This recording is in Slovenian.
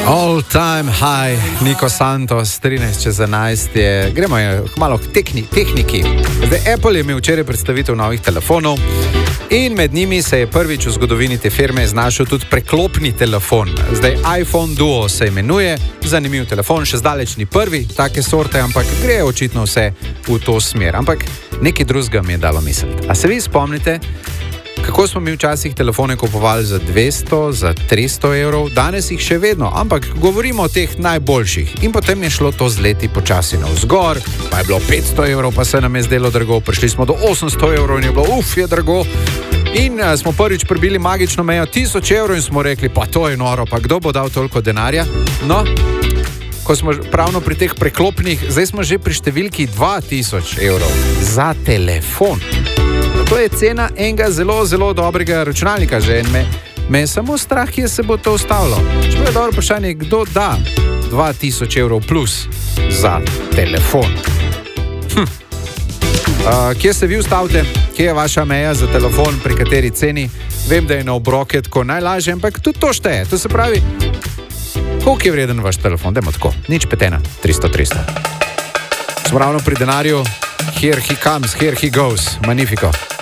All time high, Nico Santos, 13:11 je. Gremo malo k tehniki. Zdaj, Apple je imel včeraj predstavitev novih telefonov in med njimi se je prvič v zgodovini te firme znašel tudi preklopni telefon. Zdaj, iPhone Duo se imenuje, zanimiv telefon, še zdaleč ni prvi take sorte, ampak gre očitno vse v to smer. Ampak nekaj drugega mi je dalo misliti. A se vi spomnite, kako smo mi včasih telefone kupovali za 200, za 300 evrov, danes jih še vedno, ampak govorimo o teh najboljših. In potem je šlo to z leti počasi navzgor, pa je bilo 500 evrov, pa se nam je zdelo drago, prišli smo do 800 evrov in je bilo, je drago. In smo prvič prebili magično mejo 1000 evrov in smo rekli, pa to je noro, pa kdo bo dal toliko denarja? No, ko smo pravno pri teh preklopnih, zdaj smo že pri številki 2000 evrov za telefon. To je cena enega zelo, zelo dobrega računalnika že in me je samo strah, kje se bo to ustavilo. Če je dobro vprašanje, kdo da 2000 evrov plus za telefon? Kje se vi ustavite? Kje je vaša meja za telefon, pri kateri ceni? Vem, da je na obroke tako najlažje, ampak tudi to šteje. To se pravi, koliko je vreden vaš telefon? Dajmo tako, nič petena, 300. Smo ravno pri denarju. Here he comes, here he goes. Magnifico.